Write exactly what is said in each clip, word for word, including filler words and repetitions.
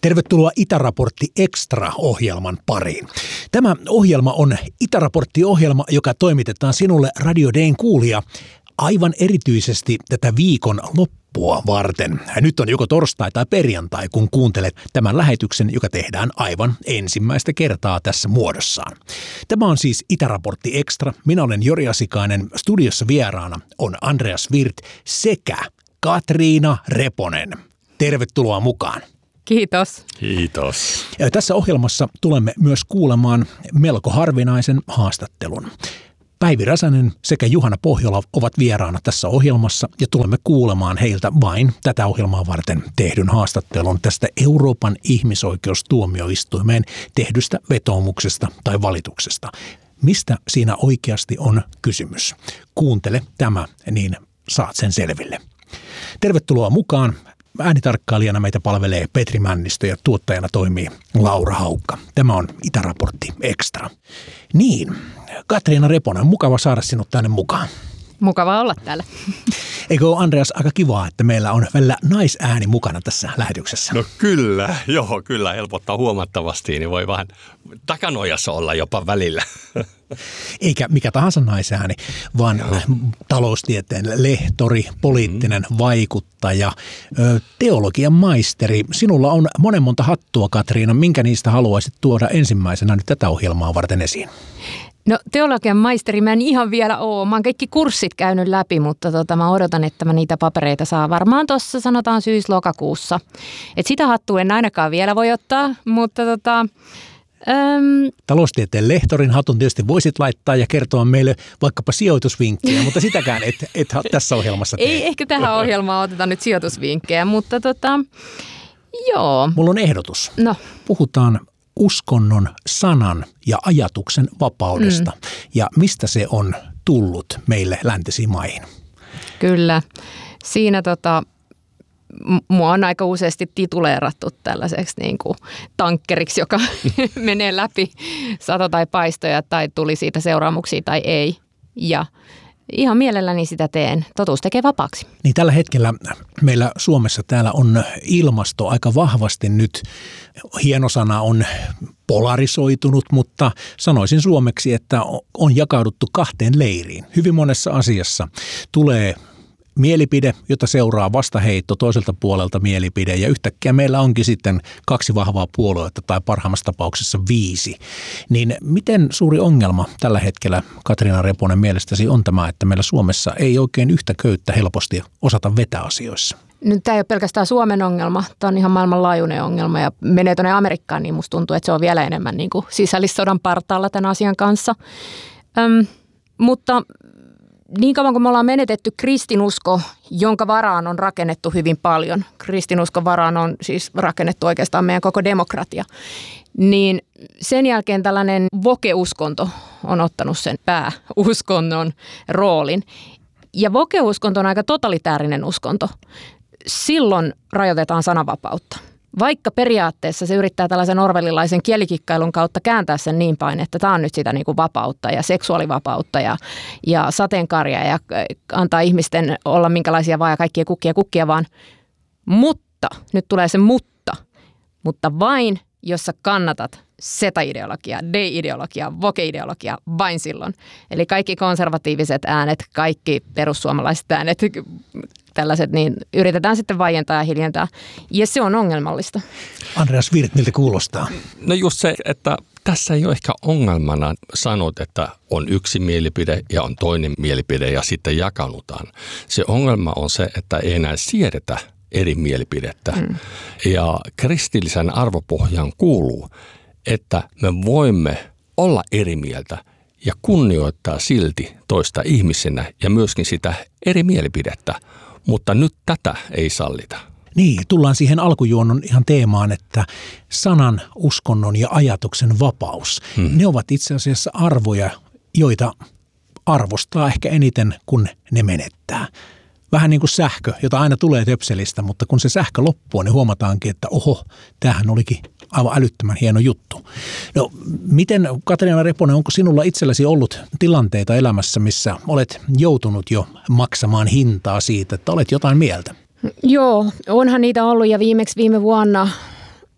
Tervetuloa Itäraportti Extra-ohjelman pariin. Tämä ohjelma on Itäraportti-ohjelma, joka toimitetaan sinulle Radio Dayn kuulija aivan erityisesti tätä viikon loppua varten. Nyt on joko torstai tai perjantai, kun kuuntelet tämän lähetyksen, joka tehdään aivan ensimmäistä kertaa tässä muodossaan. Tämä on siis Itäraportti Extra. Minä olen Jori Asikainen. Studiossa vieraana on Andreas Wirth sekä Katriina Reponen. Tervetuloa mukaan. Kiitos. Kiitos. Ja tässä ohjelmassa tulemme myös kuulemaan melko harvinaisen haastattelun. Päivi Räsänen sekä Juhana Pohjola ovat vieraana tässä ohjelmassa ja tulemme kuulemaan heiltä vain tätä ohjelmaa varten tehdyn haastattelun tästä Euroopan ihmisoikeustuomioistuimeen tehdystä vetoomuksesta tai valituksesta. Mistä siinä oikeasti on kysymys? Kuuntele tämä, niin saat sen selville. Tervetuloa mukaan. Äänitarkkailijana meitä palvelee Petri Männistö ja tuottajana toimii Laura Haukka. Tämä on Itäraportti Extra. Niin, Katriina Reponen, mukava saada sinut tänne mukaan. Mukava olla täällä. Eikö ole, Andreas, aika kiva, että meillä on välillä naisääni mukana tässä lähetyksessä? No kyllä, joo, kyllä helpottaa huomattavasti, niin voi vähän takanojassa olla jopa välillä. Eikä mikä tahansa naisääni, vaan no. taloustieteen lehtori, poliittinen mm. vaikuttaja, teologian maisteri. Sinulla on monen monta hattua, Katriina. Minkä niistä haluaisit tuoda ensimmäisenä nyt tätä ohjelmaa varten esiin? No teologian maisteri mä en ihan vielä ole. Mä oon kaikki kurssit käynyt läpi, mutta tota, mä odotan, että mä niitä papereita saa varmaan tuossa sanotaan syys-lokakuussa. Et sitä hattua en ainakaan vielä voi ottaa, mutta tota... Öm... Taloustieteen lehtorin hatun tietysti voisit laittaa ja kertoa meille vaikkapa sijoitusvinkkejä, mutta sitäkään et, et tässä ohjelmassa tee. Ei ehkä tähän ohjelmaan oteta nyt sijoitusvinkkejä, mutta tota, joo. Mulla on ehdotus. No. Puhutaan uskonnon, sanan ja ajatuksen vapaudesta mm. ja mistä se on tullut meille läntisiin maihin. Kyllä. Siinä tota, mua on aika useasti tituleerattu tällaiseksi niin kuin tankkeriksi, joka menee läpi sato tai paistoja tai tuli siitä seuraamuksia tai ei. Ja ihan mielelläni sitä teen. Totuus tekee vapaaksi. Niin tällä hetkellä meillä Suomessa täällä on ilmasto aika vahvasti nyt, hieno sana on polarisoitunut, mutta sanoisin suomeksi, että on jakauduttu kahteen leiriin. Hyvin monessa asiassa tulee mielipide, jota seuraa vastaheitto toiselta puolelta mielipide ja yhtäkkiä meillä onkin sitten kaksi vahvaa puoluetta tai parhaimmassa tapauksessa viisi. Niin miten suuri ongelma tällä hetkellä, Katriina Reponen, mielestäsi on tämä, että meillä Suomessa ei oikein yhtä köyttä helposti osata vetää asioissa? Nyt tämä ei ole pelkästään Suomen ongelma, tämä on ihan maailmanlaajuinen ongelma ja menee tuonne Amerikkaan, niin musta tuntuu, että se on vielä enemmän niin kuin sisällissodan partaalla tämän asian kanssa. Öm, mutta niin kauan kuin me ollaan menetetty kristinusko, jonka varaan on rakennettu hyvin paljon, kristinuskon varaan on siis rakennettu oikeastaan meidän koko demokratia, niin sen jälkeen tällainen vokeuskonto on ottanut sen pääuskonnon roolin. Ja vokeuskonto on aika totalitäärinen uskonto. Silloin rajoitetaan sananvapautta. Vaikka periaatteessa se yrittää tällaisen orwellilaisen kielikikkailun kautta kääntää sen niin päin, että tämä on nyt sitä niin kuin vapautta ja seksuaalivapautta ja, ja sateenkaaria ja antaa ihmisten olla minkälaisia vaan ja kaikkia kukkia kukkia vaan. Mutta, nyt tulee se mutta, mutta vain jos sä kannatat seta-ideologiaa, de-ideologiaa, voke-ideologiaa, vain silloin. Eli kaikki konservatiiviset äänet, kaikki perussuomalaiset äänet, tällaiset, niin yritetään sitten vaientaa ja hiljentää. Ja se on ongelmallista. Andreas Wirth, miltä kuulostaa? No just se, että tässä ei ole ehkä ongelmana sanot, että on yksi mielipide ja on toinen mielipide ja sitten jakanutaan. Se ongelma on se, että ei enää siedetä eri mielipidettä. Mm. Ja kristillisen arvopohjaan kuuluu, että me voimme olla eri mieltä ja kunnioittaa silti toista ihmisenä ja myöskin sitä eri mielipidettä, mutta nyt tätä ei sallita. Niin, tullaan siihen alkujuonnon ihan teemaan, että sanan, uskonnon ja ajatuksen vapaus, hmm. ne ovat itse asiassa arvoja, joita arvostaa ehkä eniten, kun ne menettää. Vähän niin kuin sähkö, jota aina tulee töpselistä, mutta kun se sähkö loppuu, niin huomataankin, että oho, tämähän olikin aivan älyttömän hieno juttu. No, miten, Katriina Reponen, onko sinulla itselläsi ollut tilanteita elämässä, missä olet joutunut jo maksamaan hintaa siitä, että olet jotain mieltä? Joo, onhan niitä ollut ja viimeksi viime vuonna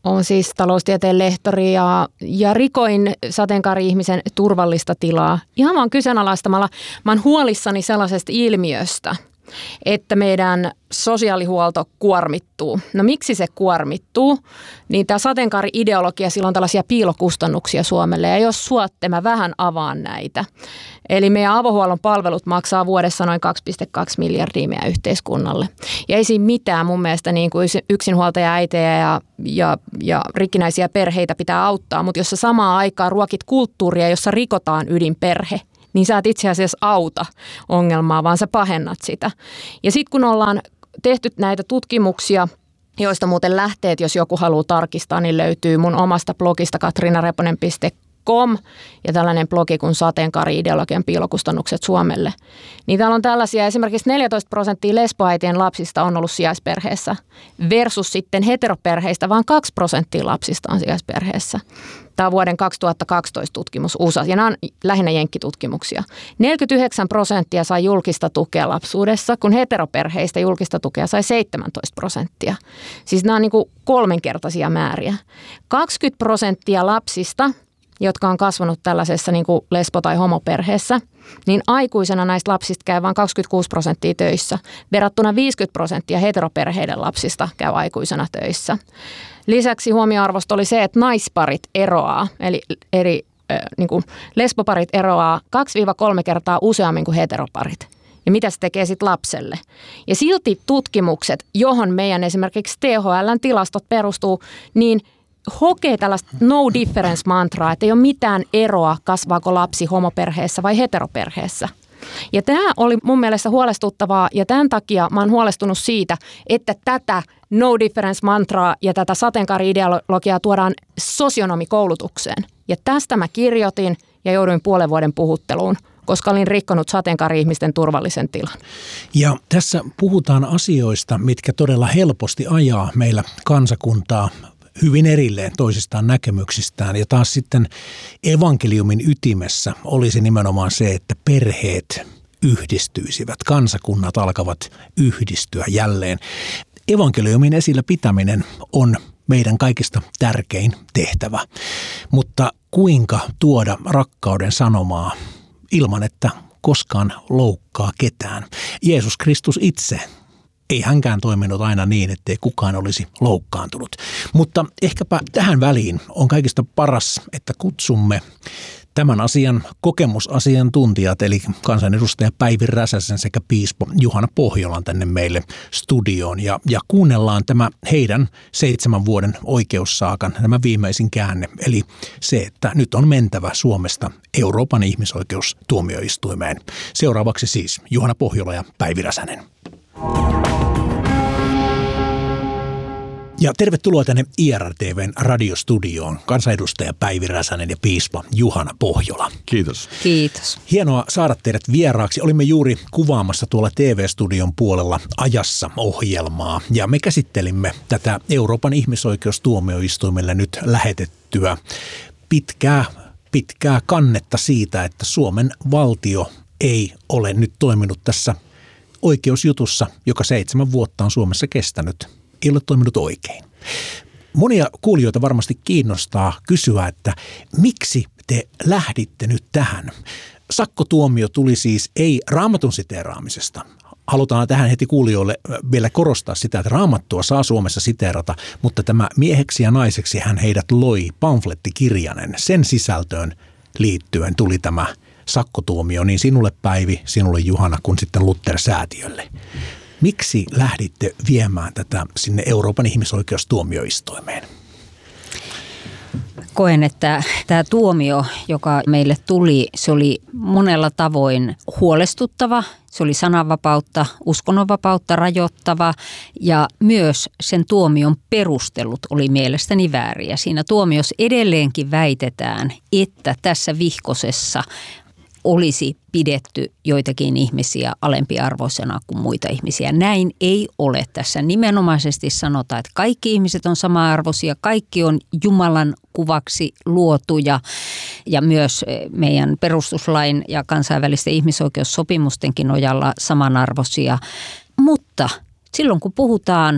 olen siis taloustieteen lehtori ja, ja rikoin sateenkaari-ihmisen turvallista tilaa. Ihan vaan kyseenalaistamalla, mä oon huolissani sellaisesta ilmiöstä, että meidän sosiaalihuolto kuormittuu. No miksi se kuormittuu? Niin tämä sateenkaari-ideologia, sillä on tällaisia piilokustannuksia Suomelle, ja jos suotte, mä vähän avaan näitä. Eli meidän avohuollon palvelut maksaa vuodessa noin kaksi pilkku kaksi miljardia meidän yhteiskunnalle. Ja ei siinä mitään mun mielestä niin kuin yksinhuoltaja äitejä ja, ja, ja rikkinäisiä perheitä pitää auttaa, mutta jos sä samaan aikaan ruokit kulttuuria, jossa rikotaan ydinperhe, niin sä et itse asiassa auta ongelmaa, vaan sä pahennat sitä. Ja sitten kun ollaan tehty näitä tutkimuksia, joista muuten lähteet, jos joku haluaa tarkistaa, niin löytyy mun omasta blogista katriinareponen piste com ja tällainen blogi kuin sateenkaari-ideologian piilokustannukset Suomelle. Niin täällä on tällaisia, esimerkiksi neljätoista prosenttia lesboäitien lapsista on ollut sijaisperheessä versus sitten heteroperheistä vain kaksi prosenttia lapsista on sijaisperheessä. Tämä on vuoden kaksituhattakaksitoista tutkimus U S A, ja nämä on lähinnä jenkkitutkimuksia. neljäkymmentäyhdeksän prosenttia sai julkista tukea lapsuudessa, kun heteroperheistä julkista tukea sai seitsemäntoista prosenttia. Siis nämä on niin kuin kolmenkertaisia määriä. kaksikymmentä prosenttia lapsista, jotka on kasvanut tällaisessa niin kuin lesbo- tai homoperheessä, niin aikuisena näistä lapsista käy vain kaksikymmentäkuusi prosenttia töissä. Verrattuna viisikymmentä prosenttia heteroperheiden lapsista käy aikuisena töissä. Lisäksi huomioarvosta oli se, että naisparit eroaa, eli eri äh, niin kuin lesboparit eroaa kaksi kolme kertaa useammin kuin heteroparit. Ja mitä se tekee sitten lapselle? Ja silti tutkimukset, johon meidän esimerkiksi T H L:n tilastot perustuu, niin hokee tällaista no difference mantraa, että ei ole mitään eroa, kasvaako lapsi homoperheessä vai heteroperheessä. Ja tämä oli mun mielestä huolestuttavaa, ja tämän takia mä oon huolestunut siitä, että tätä no difference mantraa ja tätä sateenkaari-ideologiaa tuodaan sosionomikoulutukseen. Ja tästä mä kirjoitin ja jouduin puolen vuoden puhutteluun, koska olin rikkonut sateenkaari-ihmisten turvallisen tilan. Ja tässä puhutaan asioista, mitkä todella helposti ajaa meillä kansakuntaa hyvin erilleen toisistaan näkemyksistään. Ja taas sitten evankeliumin ytimessä olisi nimenomaan se, että perheet yhdistyisivät, kansakunnat alkavat yhdistyä jälleen. Evankeliumin esillä pitäminen on meidän kaikista tärkein tehtävä, mutta kuinka tuoda rakkauden sanomaa ilman, että koskaan loukkaa ketään? Jeesus Kristus itse, ei hänkään toiminut aina niin, ettei kukaan olisi loukkaantunut. Mutta ehkäpä tähän väliin on kaikista paras, että kutsumme tämän asian kokemusasiantuntijat, eli kansanedustaja Päivi Räsäsen sekä piispo Juhana Pohjolan tänne meille studioon. Ja, ja kuunnellaan tämä heidän seitsemän vuoden oikeussaakan, tämä viimeisin käänne. Eli se, että nyt on mentävä Suomesta Euroopan ihmisoikeustuomioistuimeen. Seuraavaksi siis Juhana Pohjola ja Päivi Räsänen. Ja tervetuloa tänne I R R T V:n radiostudioon, kansanedustaja Päivi Räsänen ja piispa Juhana Pohjola. Kiitos. Kiitos. Hienoa saada teidät vieraaksi. Olimme juuri kuvaamassa tuolla T V-studion puolella Ajassa -ohjelmaa ja me käsittelimme tätä Euroopan ihmisoikeustuomioistuimelle nyt lähetettyä pitkää, pitkää kannetta siitä, että Suomen valtio ei ole nyt toiminut tässä oikeusjutussa, joka seitsemän vuotta on Suomessa kestänyt, ei ole toiminut oikein. Monia kuulijoita varmasti kiinnostaa kysyä, että miksi te lähditte nyt tähän? Sakkotuomio tuli siis ei Raamatun siteeraamisesta. Halutaan tähän heti kuulijoille vielä korostaa sitä, että Raamattua saa Suomessa siteerata, mutta tämä mieheksi ja naiseksi hän heidät loi pamflettikirjanen. Sen sisältöön liittyen tuli tämä sakkotuomio niin sinulle Päivi, sinulle Juhana kuin sitten Luther-säätiölle. Miksi lähditte viemään tätä sinne Euroopan ihmisoikeustuomioistuimeen? Koen, että tämä tuomio, joka meille tuli, se oli monella tavoin huolestuttava. Se oli sananvapautta, uskonnonvapautta rajoittava ja myös sen tuomion perustelut oli mielestäni vääriä. Siinä tuomiossa edelleenkin väitetään, että tässä vihkosessa olisi pidetty joitakin ihmisiä alempiarvoisena kuin muita ihmisiä. Näin ei ole. Tässä nimenomaisesti sanotaan, että kaikki ihmiset on sama-arvoisia, kaikki on Jumalan kuvaksi luotuja ja myös meidän perustuslain ja kansainvälisten ihmisoikeussopimustenkin nojalla samanarvoisia. Mutta silloin kun puhutaan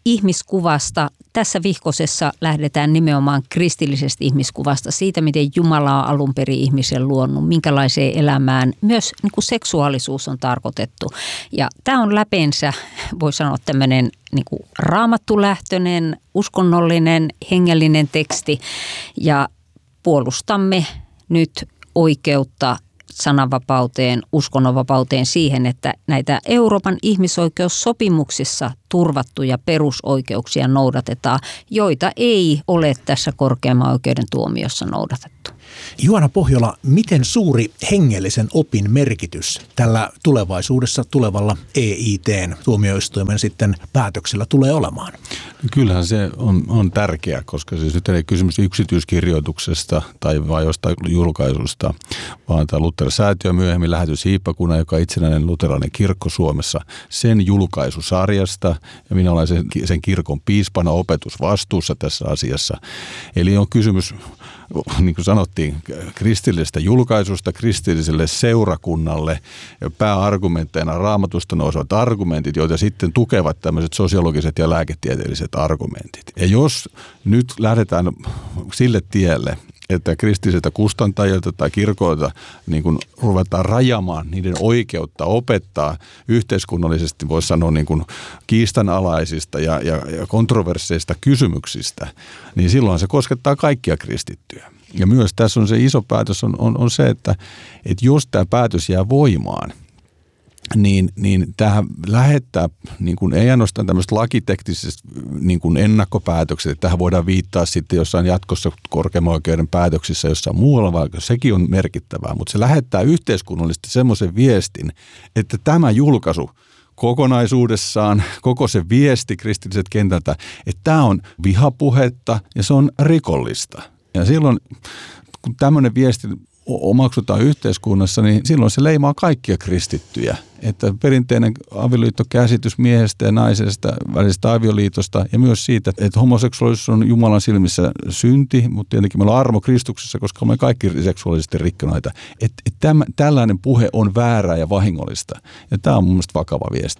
ihmiskuvasta. Tässä vihkosessa lähdetään nimenomaan kristillisestä ihmiskuvasta, siitä miten Jumala on alun perin ihmisen luonut, minkälaiseen elämään myös niin kuin seksuaalisuus on tarkoitettu. Ja tämä on läpeensä, voi sanoa, tämmöinen niin kuin raamattulähtöinen, uskonnollinen, hengellinen teksti ja puolustamme nyt oikeutta sananvapauteen, uskonnonvapauteen siihen, että näitä Euroopan ihmisoikeussopimuksissa turvattuja perusoikeuksia noudatetaan, joita ei ole tässä korkeimman oikeuden tuomiossa noudatettu. Juhana Pohjola, miten suuri hengellisen opin merkitys tällä tulevaisuudessa tulevalla E I T-tuomioistuimen sitten päätöksellä tulee olemaan? Kyllähän se on, on tärkeä, koska siis nyt ei kysymys yksityiskirjoituksesta tai vai jostain julkaisusta, vaan tämä Luther-säätiö myöhemmin lähetys hiippakunnan, joka on itsenäinen luterilainen kirkko Suomessa, sen julkaisusarjasta, ja minä olen sen, sen kirkon piispana opetusvastuussa tässä asiassa. Eli on kysymys, niin kuin sanottiin, kristillisestä julkaisusta kristilliselle seurakunnalle. Pääargumentteina Raamatusta nousevat argumentit, joita sitten tukevat tämmöiset sosiologiset ja lääketieteelliset argumentit. Ja jos nyt lähdetään sille tielle, että kristillisiltä kustantajilta tai kirkoilta niin kuin ruvetaan rajamaan niiden oikeutta opettaa yhteiskunnallisesti, voisi sanoa niin kuin kiistanalaisista ja, ja, ja kontroverseista kysymyksistä, niin silloin se koskettaa kaikkia kristittyjä. Ja myös tässä on se iso päätös on, on, on se, että, että jos tämä päätös jää voimaan, niin, niin tähän lähettää, niin kuin ei ainoastaan tämmöistä lakiteknisestä niin kuin ennakkopäätökset, että tähän voidaan viittaa sitten jossain jatkossa korkeimman oikeuden päätöksissä jossain muualla, vaikka sekin on merkittävää, mutta se lähettää yhteiskunnallisesti semmoisen viestin, että tämä julkaisu kokonaisuudessaan, koko se viesti kristilliset kentältä, että tämä on vihapuhetta ja se on rikollista. Ja silloin, kun tämmöinen viesti omaksutaan yhteiskunnassa, niin silloin se leimaa kaikkia kristittyjä. Että perinteinen avioliittokäsitys miehestä ja naisesta välisestä avioliitosta ja myös siitä, että homoseksuaalisuus on Jumalan silmissä synti, mutta tietenkin meillä on armo Kristuksessa, koska olemme kaikki seksuaalisesti rikkonaita. Että et täm, tällainen puhe on väärää ja vahingollista. Ja tämä on mun mielestä vakava viesti.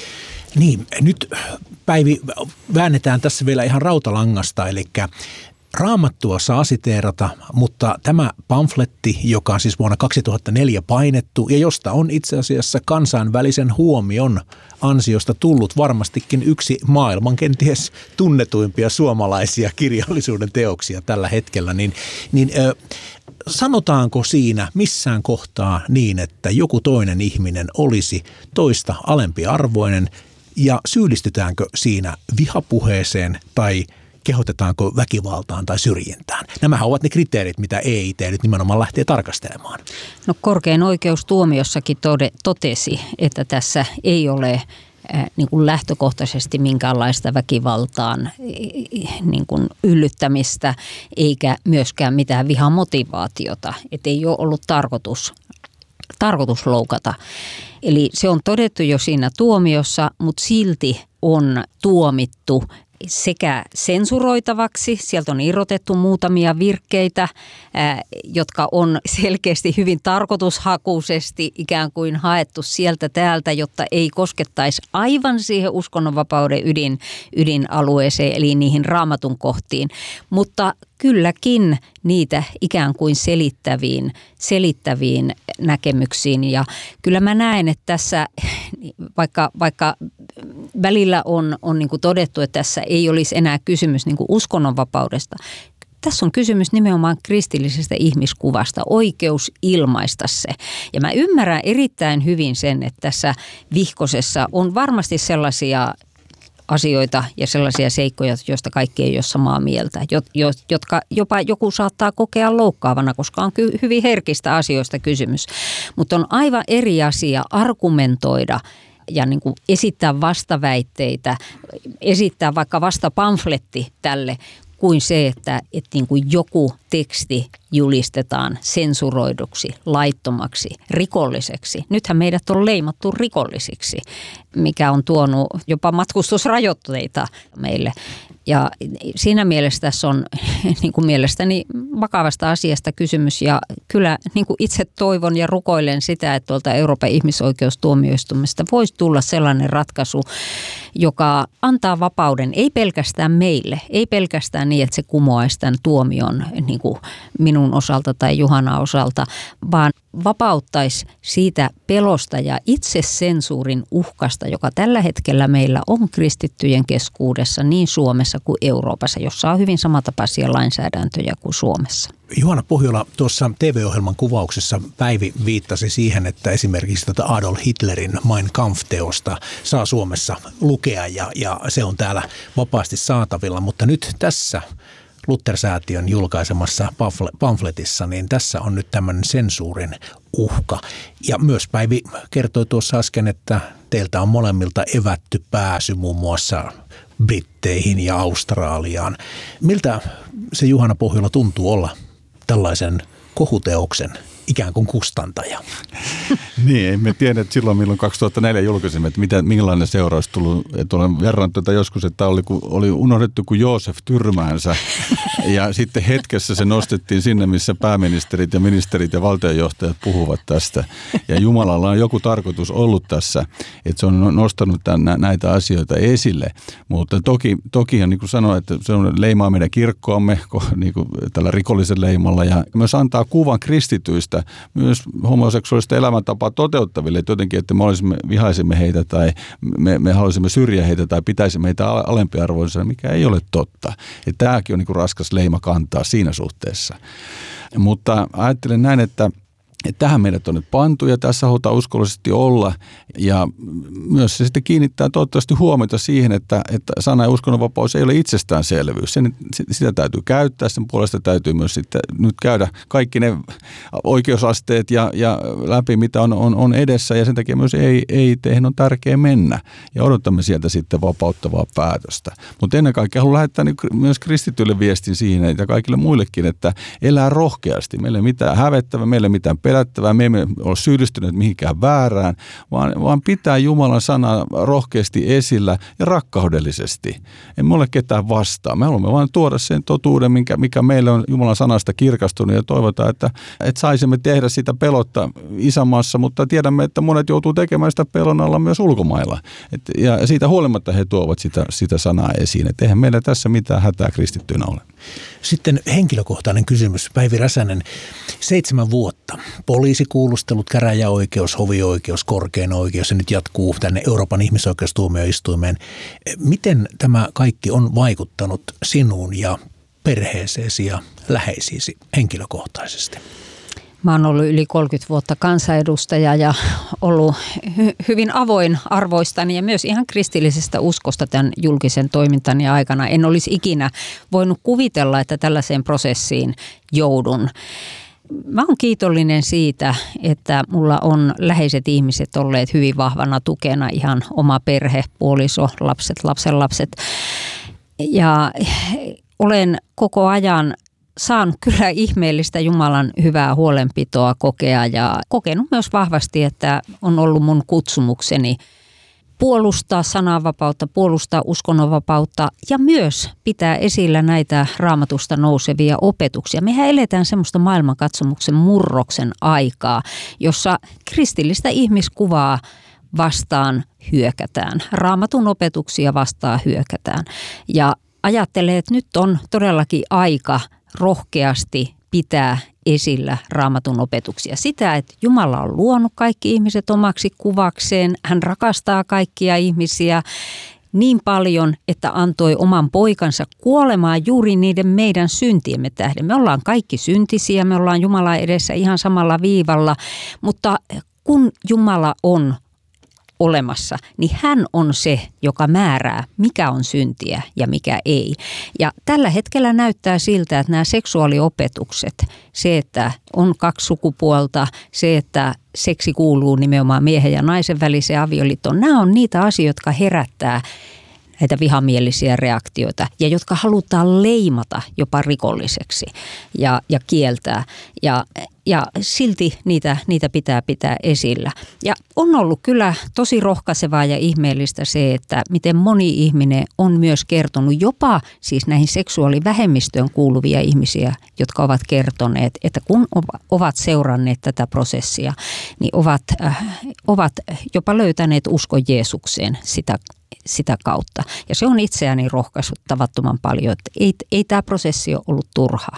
Niin, nyt Päivi väännetään tässä vielä ihan rautalangasta, eli Raamattua saa siteerata, mutta tämä pamfletti, joka on siis vuonna kaksituhattaneljä painettu ja josta on itse asiassa kansainvälisen huomion ansiosta tullut varmastikin yksi maailman kenties tunnetuimpia suomalaisia kirjallisuuden teoksia tällä hetkellä, niin, niin ö, sanotaanko siinä missään kohtaa niin, että joku toinen ihminen olisi toista alempiarvoinen ja syyllistytäänkö siinä vihapuheeseen tai kehotetaanko väkivaltaan tai syrjintään? Nämähän ovat ne kriteerit, mitä E I T nyt nimenomaan lähtee tarkastelemaan. No korkein oikeus tuomiossakin tode, totesi, että tässä ei ole äh, niin kuin lähtökohtaisesti minkäänlaista väkivaltaan niin kuin yllyttämistä eikä myöskään mitään vihamotivaatiota. Että ei ole ollut tarkoitus, tarkoitus loukata. Eli se on todettu jo siinä tuomiossa, mutta silti on tuomittu sekä sensuroitavaksi, sieltä on irrotettu muutamia virkkeitä, ää, jotka on selkeästi hyvin tarkoitushakuisesti ikään kuin haettu sieltä täältä, jotta ei koskettaisi aivan siihen uskonnonvapauden ydin, ydinalueeseen, eli niihin raamatun kohtiin, mutta kylläkin niitä ikään kuin selittäviin, selittäviin näkemyksiin. Ja kyllä mä näen, että tässä, vaikka, vaikka välillä on, on niin kuin todettu, että tässä ei olisi enää kysymys niin kuin uskonnonvapaudesta, tässä on kysymys nimenomaan kristillisestä ihmiskuvasta, oikeus ilmaista se. Ja mä ymmärrän erittäin hyvin sen, että tässä vihkosessa on varmasti sellaisia asioita ja sellaisia seikkoja, joista kaikki ei ole samaa mieltä, jotka jopa joku saattaa kokea loukkaavana, koska on hyvin herkistä asioista kysymys. Mutta on aivan eri asia argumentoida ja niin kuin esittää vastaväitteitä, esittää vaikka vastapamfletti tälle, kuin se, että, että niin kuin joku teksti julistetaan sensuroiduksi, laittomaksi, rikolliseksi. Nythän meidät on leimattu rikollisiksi, mikä on tuonut jopa matkustusrajoitteita meille. Ja siinä mielessä tässä on niin kuin mielestäni vakavasta asiasta kysymys ja kyllä niin kuin itse toivon ja rukoilen sitä, että tuolta Euroopan ihmisoikeustuomioistuimesta voisi tulla sellainen ratkaisu, joka antaa vapauden ei pelkästään meille, ei pelkästään niin, että se kumoaisi tämän tuomion niin kuin minun osalta tai Juhana osalta, vaan vapauttaisi siitä pelosta ja itsesensuurin uhkasta, joka tällä hetkellä meillä on kristittyjen keskuudessa niin Suomessa kuin Euroopassa, jossa on hyvin samantapaisia lainsäädäntöjä kuin Suomessa. Juhana Pohjola, tuossa T V-ohjelman kuvauksessa Päivi viittasi siihen, että esimerkiksi tätä Adolf Hitlerin Mein Kampf-teosta saa Suomessa lukea ja, ja se on täällä vapaasti saatavilla, mutta nyt tässä Luther-säätiön julkaisemassa pamfletissa, niin tässä on nyt tämmöinen sensuurin uhka. Ja myös Päivi kertoi tuossa äsken, että teiltä on molemmilta evätty pääsy muun muassa Britteihin ja Australiaan. Miltä se Juhana Pohjola tuntuu olla tällaisen kohuteoksen ikään kuin kustantaja? Niin, emme tiedä, että silloin milloin kaksituhattaneljä julkaisimme, että mitä, minkälainen seura olisi tullut. Että olen verrannut tätä joskus, että oli, oli unohdettu kuin Joosef tyrmäänsä ja sitten hetkessä se nostettiin sinne, missä pääministerit ja ministerit ja valtionjohtajat puhuvat tästä. Ja Jumalalla on joku tarkoitus ollut tässä, että se on nostanut tämän, näitä asioita esille. Mutta toki, toki niin kuin sanoin, että se on leimaa meidän kirkkoamme niin kuin tällä rikollisen leimalla ja myös antaa kuvan kristityistä, myös homoseksuaalista elämäntapaa toteuttaville, että jotenkin, että me olisimme, vihaisimme heitä tai me, me haluaisimme syrjiä heitä tai pitäisimme heitä alempiarvoisena, mikä ei ole totta. Että tämäkin on niin kuin raskas leima kantaa siinä suhteessa. Mutta ajattelen näin, että että tähän meidät on nyt pantu ja tässä halutaan uskollisesti olla ja myös se sitten kiinnittää toivottavasti huomiota siihen, että, että sana- ja uskonnonvapaus ei ole itsestäänselvyys. Sen, sitä täytyy käyttää, sen puolesta täytyy myös sitten nyt käydä kaikki ne oikeusasteet ja, ja läpi, mitä on, on, on edessä ja sen takia myös ei, ei teihin on tärkeää mennä ja odotamme sieltä sitten vapauttavaa päätöstä. Mutta ennen kaikkea haluan lähettää myös kristityille viestin siihen ja kaikille muillekin, että elää rohkeasti. Meillä ei mitään hävettävää, meillä ei mitään pelättävää, me emme ole syyllistyneet mihinkään väärään, vaan, vaan pitää Jumalan sanaa rohkeasti esillä ja rakkaudellisesti. Emme ole ketään vastaan. Me haluamme vain tuoda sen totuuden, mikä, mikä meille on Jumalan sanasta kirkastunut ja toivotaan, että, että saisimme tehdä sitä pelotta isänmaassa, mutta tiedämme, että monet joutuu tekemään sitä pelon alla myös ulkomailla. Et, ja siitä huolimatta he tuovat sitä, sitä sanaa esiin. Et eihän meillä tässä mitään hätää kristittyinä ole. Sitten henkilökohtainen kysymys. Päivi Räsänen, seitsemän vuotta. Poliisikuulustelut, käräjäoikeus, hovioikeus, korkein oikeus ja nyt jatkuu tänne Euroopan ihmisoikeustuomioistuimeen. Miten tämä kaikki on vaikuttanut sinuun ja perheeseesi ja läheisiisi henkilökohtaisesti? Mä oon ollut yli kolmekymmentä vuotta kansanedustaja ja ollut hy- hyvin avoin arvoistani ja myös ihan kristillisestä uskosta tämän julkisen toimintani aikana. En olisi ikinä voinut kuvitella, että tällaiseen prosessiin joudun. Mä oon kiitollinen siitä, että mulla on läheiset ihmiset olleet hyvin vahvana tukena, ihan oma perhe, puoliso, lapset, lapsenlapset. Ja olen koko ajan saanut kyllä ihmeellistä Jumalan hyvää huolenpitoa kokea ja kokenut myös vahvasti, että on ollut mun kutsumukseni puolustaa sananvapautta, puolustaa uskonnonvapautta ja myös pitää esillä näitä Raamatusta nousevia opetuksia. Mehän eletään semmoista maailmankatsomuksen murroksen aikaa, jossa kristillistä ihmiskuvaa vastaan hyökätään. Raamatun opetuksia vastaan hyökätään ja ajattelee, että nyt on todellakin aika rohkeasti pitää esillä Raamatun opetuksia. Sitä, että Jumala on luonut kaikki ihmiset omaksi kuvakseen. Hän rakastaa kaikkia ihmisiä niin paljon, että antoi oman poikansa kuolemaan juuri niiden meidän syntiemme tähden. Me ollaan kaikki syntisiä, me ollaan Jumalan edessä ihan samalla viivalla, mutta kun Jumala on olemassa, niin hän on se, joka määrää, mikä on syntiä ja mikä ei. Ja tällä hetkellä näyttää siltä, että nämä seksuaaliopetukset, se, että on kaksi sukupuolta, se, että seksi kuuluu nimenomaan miehen ja naisen väliseen avioliittoon, nämä on niitä asioita, jotka herättää näitä vihamielisiä reaktioita ja jotka halutaan leimata jopa rikolliseksi ja, ja kieltää. Ja, ja silti niitä, niitä pitää pitää esillä. Ja on ollut kyllä tosi rohkaisevaa ja ihmeellistä se, että miten moni ihminen on myös kertonut, jopa siis näihin seksuaalivähemmistöön kuuluvia ihmisiä, jotka ovat kertoneet, että kun ovat seuranneet tätä prosessia, niin ovat, äh, ovat jopa löytäneet uskon Jeesukseen sitä, sitä kautta. Ja se on itseäni rohkaissut tavattoman paljon, että ei, ei tämä prosessi ole ollut turhaa.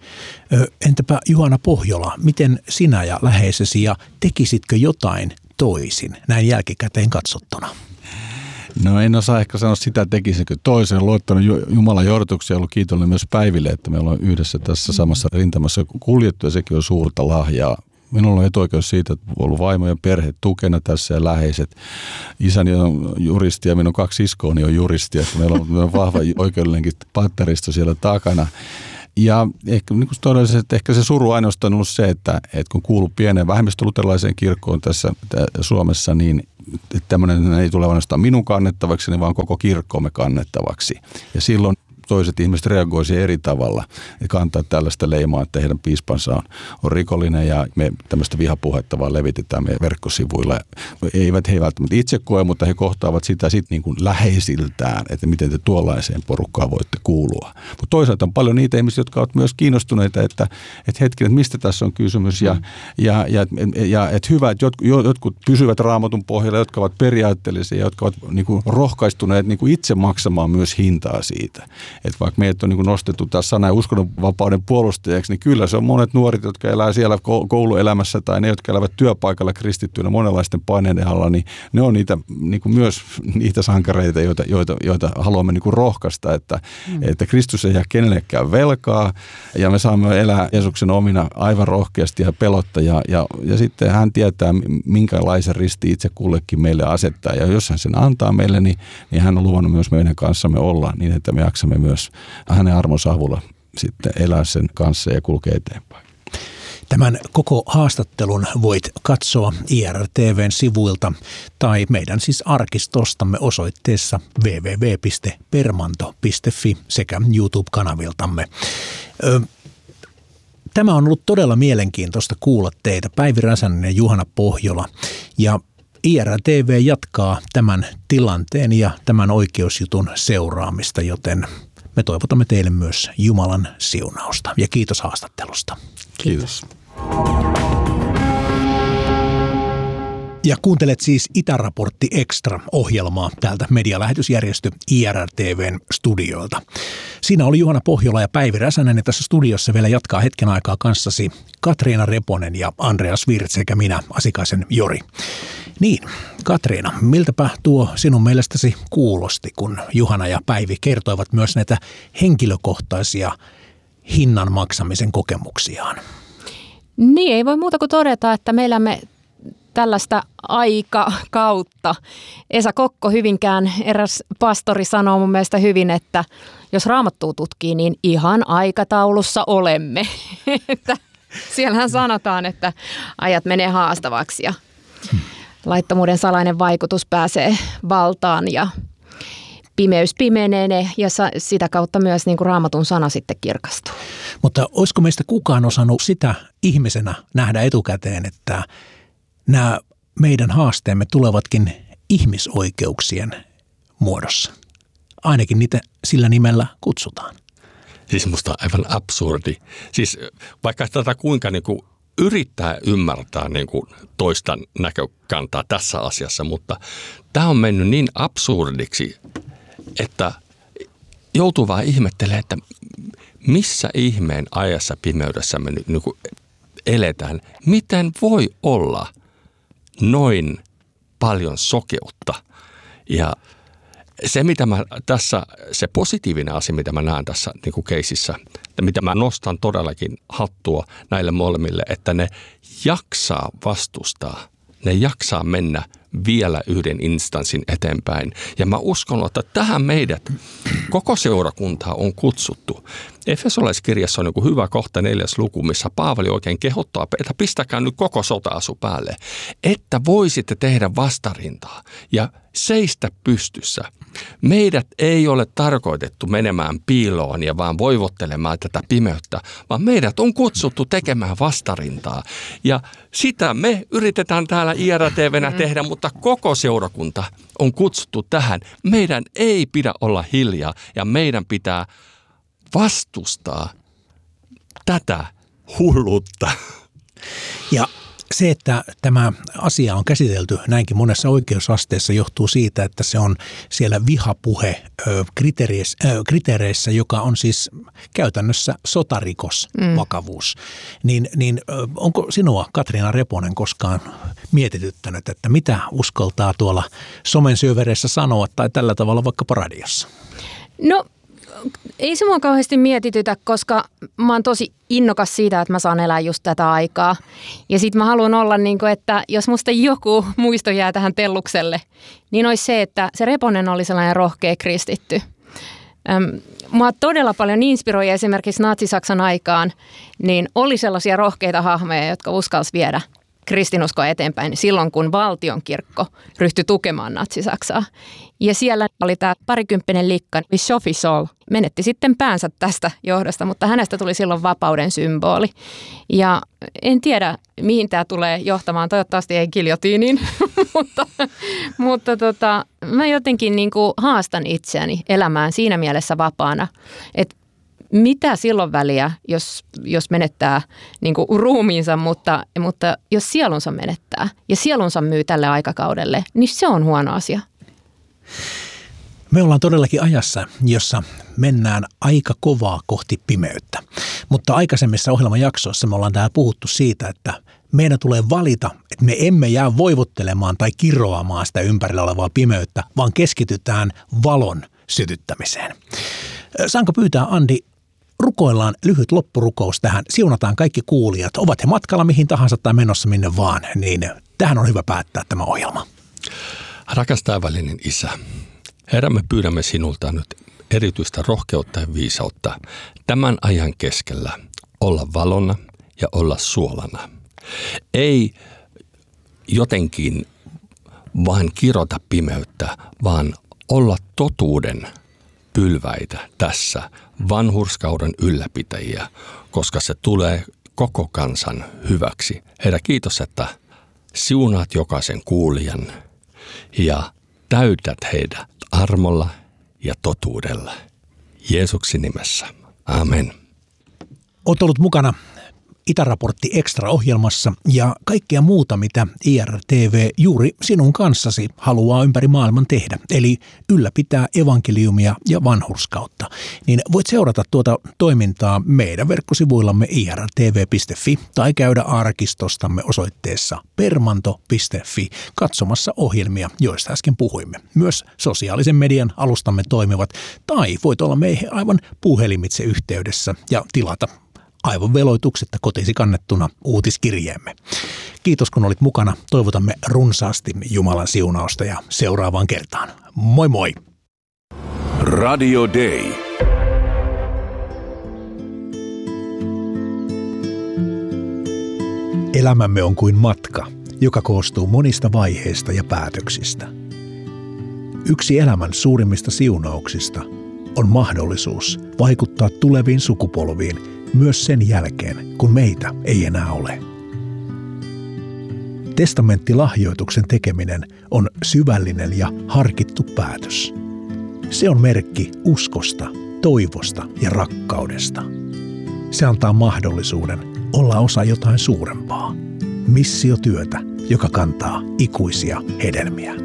Entäpä Juhana Pohjola, miten sinä ja läheisesi ja tekisitkö jotain toisin näin jälkikäteen katsottuna? No en osaa ehkä sanoa sitä, tekisikö toisen. Olen luottanut Jumalan johdatuksia ja ollut kiitollinen myös Päiville, että me ollaan yhdessä tässä samassa rintamassa kuljettu ja sekin on suurta lahjaa. Minulla on etuoikeus siitä, että on ollut vaimo ja perhe tukena tässä ja läheiset. Isäni on juristi ja minun kaksi siskooni on juristi, että meillä on vahva oikeudellinenkin patteristo siellä takana. Ja ehkä, niin kuin todelliset, että ehkä se suru ainoastaan on ollut se, että, että kun kuuluu pieneen vähemmistöluterilaiseen kirkkoon tässä Suomessa, niin tämmöinen ei tule ainoastaan minun kannettavaksi, vaan koko kirkkoomme kannettavaksi. Ja silloin toiset ihmiset reagoisivat eri tavalla ja kantaa tällaista leimaa, että heidän piispansa on, on rikollinen ja me tämmöistä vihapuhetta vaan levitetään meidän verkkosivuilla. Eivät he välttämättä itse koe, mutta he kohtaavat sitä sitten niin kuin läheisiltään, että miten te tuollaiseen porukkaan voitte kuulua. Mutta toisaalta on paljon niitä ihmisiä, jotka ovat myös kiinnostuneita, että, että hetken, että mistä tässä on kysymys ja, ja, ja, ja, ja että hyvä, että jotkut, jotkut pysyvät Raamatun pohjalla, jotka ovat periaatteellisia, jotka ovat niin kuin rohkaistuneet niin kuin itse maksamaan myös hintaa siitä. Että vaikka meidät on niin kuin nostettu taas sana- ja uskonnonvapauden puolustajaksi, niin kyllä se on monet nuoret, jotka elää siellä kouluelämässä tai ne, jotka elävät työpaikalla kristittyinä monenlaisten paineiden alla, niin ne on niitä, niin kuin myös niitä sankareita, joita, joita, joita haluamme niin kuin rohkaista, että, mm. että Kristus ei jää kenellekään velkaa ja me saamme elää Jeesuksen omina aivan rohkeasti ja pelotta ja, ja, ja sitten hän tietää, minkälaisen risti itse kullekin meille asettaa ja jos hän sen antaa meille, niin, niin hän on luvannut myös meidän kanssamme olla niin, että me jaksamme myös hänen armonsa avulla sitten elää sen kanssa ja kulkea eteenpäin. Tämän koko haastattelun voit katsoa I R T V:n sivuilta tai meidän siis arkistostamme osoitteessa double-u double-u double-u piste permanto piste fi sekä YouTube-kanaviltamme. Tämä on ollut todella mielenkiintoista kuulla teitä, Päivi Räsänen ja Juhana Pohjola. Ja I R T V jatkaa tämän tilanteen ja tämän oikeusjutun seuraamista, joten me toivotamme teille myös Jumalan siunausta ja kiitos haastattelusta. Kiitos. Ja kuuntelet siis Itäraportti Extra-ohjelmaa täältä medialähetysjärjestö I R T V:n studioilta. Siinä oli Juhana Pohjola ja Päivi Räsänen ja tässä studiossa vielä jatkaa hetken aikaa kanssasi Katriina Reponen ja Andreas Wirth sekä minä, Asikaisen Jori. Niin, Katriina, miltäpä tuo sinun mielestäsi kuulosti, kun Juhana ja Päivi kertoivat myös näitä henkilökohtaisia hinnan maksamisen kokemuksiaan? Niin, ei voi muuta kuin todeta, että meillä me tällaista aikakautta. Esa Kokko Hyvinkään eräs pastori sanoo mun mielestä hyvin, että jos Raamattua tutkii, niin ihan aikataulussa olemme. Siellähän sanotaan, että ajat menee haastavaksi ja laittomuuden salainen vaikutus pääsee valtaan ja pimeys pimenee ja sitä kautta myös niin kuin Raamatun sana sitten kirkastuu. Mutta olisiko meistä kukaan osannut sitä ihmisenä nähdä etukäteen, että nämä meidän haasteemme tulevatkin ihmisoikeuksien muodossa? Ainakin niitä sillä nimellä kutsutaan. Siis musta on aivan absurdi. Siis vaikka tätä kuinka niin kuin yrittää ymmärtää niin kuin toista näkökantaa tässä asiassa, mutta tämä on mennyt niin absurdiksi, että joutuu vaan ihmettelemään, että missä ihmeen ajassa pimeydessä me nyt niin kuin eletään. Miten voi olla noin paljon sokeutta? Ja se, mitä mä tässä, se positiivinen asia, mitä mä näen tässä niin kuin keisissä, mitä mä nostan todellakin hattua näille molemmille, että ne jaksaa vastustaa, ne jaksaa mennä vielä yhden instanssin eteenpäin. Ja mä uskon, että tähän meidät, koko seurakuntaa on kutsuttu. Efesolaiskirjassa on joku hyvä kohta neljäs luku, missä Paavali oikein kehottaa, että pistäkää nyt koko sota-asu päälle, että voisitte tehdä vastarintaa ja seistä pystyssä. Meidät ei ole tarkoitettu menemään piiloon ja vaan voivottelemaan tätä pimeyttä, vaan meidät on kutsuttu tekemään vastarintaa. Ja sitä me yritetään täällä I R T V:nä tehdä, mutta koko seurakunta on kutsuttu tähän. Meidän ei pidä olla hiljaa ja meidän pitää vastustaa tätä hulluutta. Ja se, että tämä asia on käsitelty näinkin monessa oikeusasteessa, johtuu siitä, että se on siellä vihapuhe kriteereissä, kriteereissä joka on siis käytännössä sotarikos mm. vakavuus. Niin, niin onko sinua, Katriina Reponen, koskaan mietityttänyt, että mitä uskaltaa tuolla somen syövereissä sanoa tai tällä tavalla vaikkapa radiossa? No, ei se mua kauheasti mietitytä, koska mä oon tosi innokas siitä, että mä saan elää just tätä aikaa. Ja sit mä haluan olla niin kuin, että jos musta joku muisto jää tähän tellukselle, niin olisi se, että se Reponen oli sellainen rohkea kristitty. Öm, mua todella paljon inspiroi esimerkiksi Natsi-Saksan aikaan, niin oli sellaisia rohkeita hahmoja, jotka uskalsi viedä kristinuskoa eteenpäin silloin, kun valtionkirkko ryhtyi tukemaan Natsi-Saksaa. Ja siellä oli tämä parikymppinen likka, Sophie Scholl, menetti sitten päänsä tästä johdosta, mutta hänestä tuli silloin vapauden symboli. Ja en tiedä, mihin tämä tulee johtamaan, toivottavasti ei giljotiiniin, mutta, mutta tota, mä jotenkin niin kuin haastan itseäni elämään siinä mielessä vapaana, että mitä silloin väliä, jos, jos menettää niin kuin ruumiinsa, mutta, mutta jos sielunsa menettää ja sielunsa myy tälle aikakaudelle, niin se on huono asia. Me ollaan todellakin ajassa, jossa mennään aika kovaa kohti pimeyttä. Mutta aikaisemmissa ohjelmajaksoissa me ollaan täällä puhuttu siitä, että meidän tulee valita, että me emme jää voivottelemaan tai kiroamaan sitä ympärillä olevaa pimeyttä, vaan keskitytään valon sytyttämiseen. Saanko pyytää, Andi, rukoillaan lyhyt loppurukous tähän. Siunataan kaikki kuulijat. Ovat he matkalla mihin tahansa tai menossa minne vaan, niin tähän on hyvä päättää tämä ohjelma. Rakas taivaallinen Isä, Herra, me pyydämme sinulta nyt erityistä rohkeutta ja viisautta tämän ajan keskellä olla valona ja olla suolana. Ei jotenkin vain kirota pimeyttä, vaan olla totuuden pylväitä tässä, vanhurskauden ylläpitäjiä, koska se tulee koko kansan hyväksi. Herra, kiitos, että siunaat jokaisen kuulijan ja täytät heidät armolla ja totuudella. Jeesuksen nimessä. Amen. Olet ollut mukana Itäraportti Extra-ohjelmassa ja kaikkea muuta, mitä I R T V juuri sinun kanssasi haluaa ympäri maailman tehdä, eli ylläpitää evankeliumia ja vanhurskautta. Niin voit seurata tuota toimintaa meidän verkkosivuillamme i r t v piste f i tai käydä arkistostamme osoitteessa permanto piste f i katsomassa ohjelmia, joista äsken puhuimme. Myös sosiaalisen median alustamme toimivat, tai voit olla meihin aivan puhelimitse yhteydessä ja tilata aivan veloituksetta kotisi kannettuna uutiskirjeemme. Kiitos kun olit mukana. Toivotamme runsaasti Jumalan siunausta ja seuraavaan kertaan. Moi moi! Radio Day. Elämämme on kuin matka, joka koostuu monista vaiheista ja päätöksistä. Yksi elämän suurimmista siunauksista on mahdollisuus vaikuttaa tuleviin sukupolviin myös sen jälkeen, kun meitä ei enää ole. Testamenttilahjoituksen tekeminen on syvällinen ja harkittu päätös. Se on merkki uskosta, toivosta ja rakkaudesta. Se antaa mahdollisuuden olla osa jotain suurempaa. Missiotyötä, joka kantaa ikuisia hedelmiä.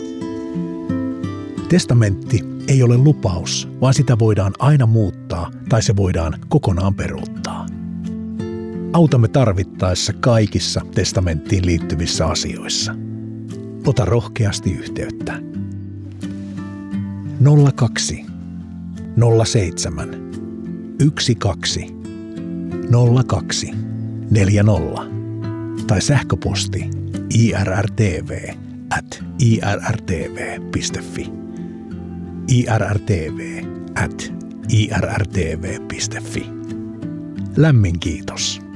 Testamentti ei ole lupaus, vaan sitä voidaan aina muuttaa tai se voidaan kokonaan peruuttaa. Autamme tarvittaessa kaikissa testamenttiin liittyvissä asioissa. Ota rohkeasti yhteyttä. nolla kaksi nolla seitsemän yksi kaksi nolla kaksi neljä nolla tai sähköposti i r r t v at i r r t v piste f i. I R R T V at i r r t v piste f i. Lämmin kiitos.